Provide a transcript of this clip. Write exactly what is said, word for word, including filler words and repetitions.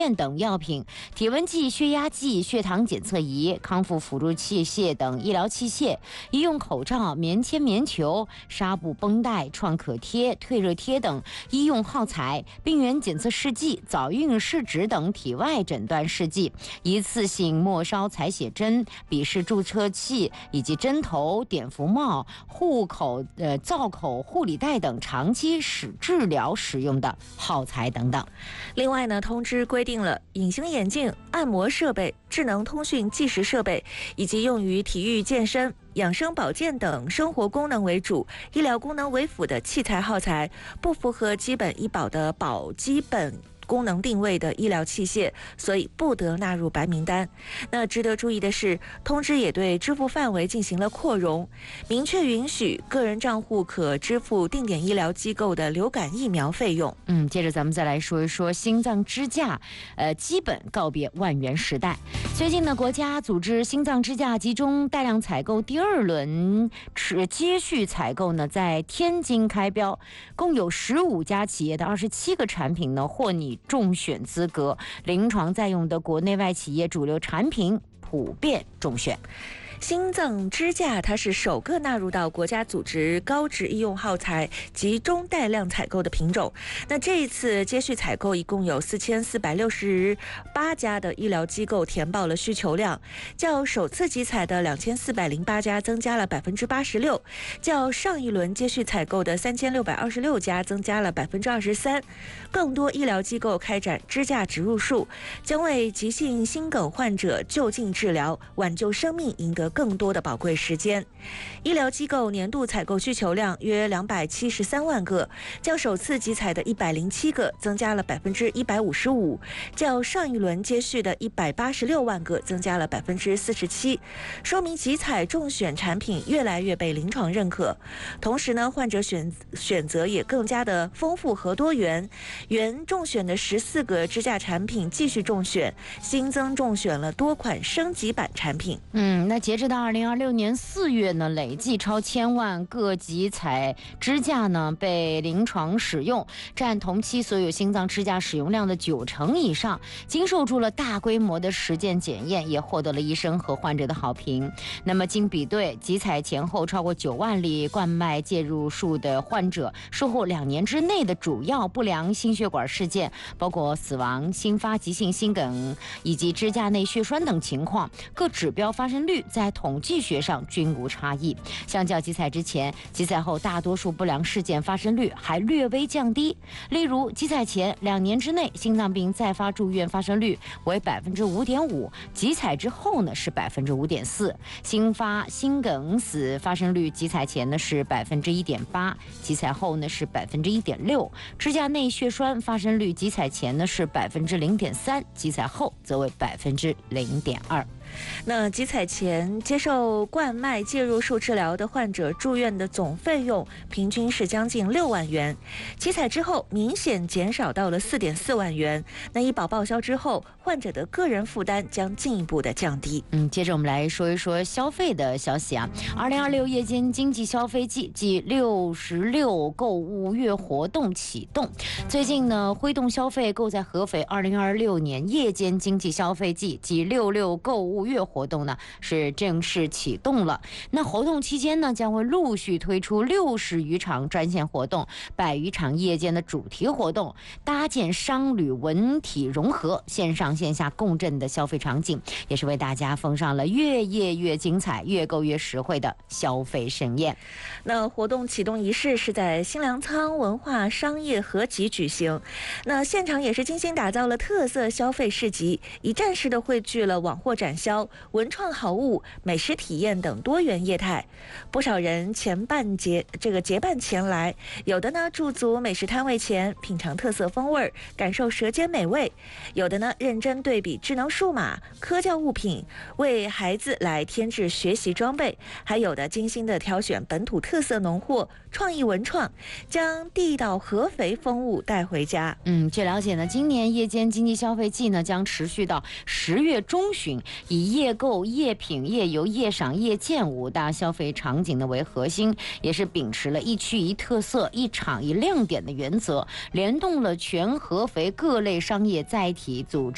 等药品、体温计、血压计、血糖检测仪、康复辅助器械等医疗器械、医用口罩、棉签、棉球、纱布、绷带、创可贴、退热贴等医用耗材、病原检测试剂、早孕试纸等体外诊断试剂、一次性末梢采血针、笔试注射器以及针头、碘伏帽、护口、呃造口护理带等长期使治疗使用的耗材等等。 另外呢，通知规定了隐形眼镜、按摩设备、智能通讯计时设备以及用于体育健身、养生保健等生活功能为主、医疗功能为辅的器材耗材，不符合基本医保的保基本功能定位的医疗器械，所以不得纳入白名单。那值得注意的是，通知也对支付范围进行了扩容，明确允许个人账户可支付定点医疗机构的流感疫苗费用。 嗯，接着咱们再来说一说心脏支架，呃，基本告别万元时代。最近呢，国家组织心脏支架集中带量采购第二轮是接续采购呢，在天津开标，共有十五家企业的二十七个产品呢获拟中选资格，临床在用的国内外企业主流产品普遍中选。 心脏支架它是首个纳入到国家组织高值医用耗材集中带量采购的品种。那这一次接续采购一共有四千四百六十八家的医疗机构填报了需求量，较首次集采的两千四百零八家增加了百分之八十六，较上一轮接续采购的三千六百二十六家增加了百分之二十三。更多医疗机构开展支架植入术，将为急性心梗患者就近治疗、挽救生命赢得更多的宝贵时间。医疗机构年度采购需求量约两百七十三万个，较首次集采的一百零七个增加了百分之一百五十五，较上一轮接续的一百八十六万个增加了百分之四十七，说明集采中选产品越来越被临床认可。同时呢，患者选选择也更加的丰富和多元，原中选的十四个支架产品继续中选，新增中选了多款升级版产品。 嗯，那截止到二零二六年四月呢，累计超千万个集采支架呢被临床使用，占同期所有心脏支架使用量的九成以上。经受住了大规模的实践检验，也获得了医生和患者的好评。那么经比对，集采前后超过九万例冠脉介入术的患者，术后两年之内的主要不良心血管事件，包括死亡、新发急性心梗以及支架内血栓等情况，各指标发生率在统计学上均无差异。相较集采之前，集采后大多数不良事件发生率还略微降低。例如，集采前两年之内心脏病再发住院发生率为百分之五点五，集采之后呢是百分之五点四。新发心梗死发生率集采前呢是百分之一点八，集采后呢是百分之一点六。支架内血栓发生率集采前呢是百分之零点三，集采后则为百分之零点二。 那集采前接受冠脉介入术治疗的患者住院的总费用平均是将近六万元，集采之后明显减少到了四点四万元。那医保报销之后，患者的个人负担将进一步的降低。 嗯，接着我们来说一说消费的消息啊。二零二六夜间经济消费季暨六十六购物月活动启动。最近呢，挥动消费购在合肥二零二六年夜间经济消费季暨六六购物月活动呢是正式启动了。那活动期间呢，将会陆续推出六十余场专线活动，百余场夜间的主题活动，搭建商旅文体融合、线上线下共振的消费场景，也是为大家奉上了越夜越精彩、越购越实惠的消费盛宴。 那活动启动仪式是在新粮仓文化商业合集举行，那现场也是精心打造了特色消费市集，一站式的汇聚了网货展销、文创好物、美食体验等多元业态。不少人前半节这个结伴前来，有的呢驻足美食摊位前品尝特色风味，感受舌尖美味；有的呢认真对比智能数码、科教物品，为孩子来添置学习装备；还有的精心的挑选本土特色农货、创意文创，将地道合肥风物带回家。 嗯，据了解呢，今年夜间经济消费季呢将持续到十月中旬，以夜购、夜品、夜游、夜赏、夜见五大消费场景呢为核心，也是秉持了一区一特色、一场一亮点的原则，联动了全合肥各类商业载体组织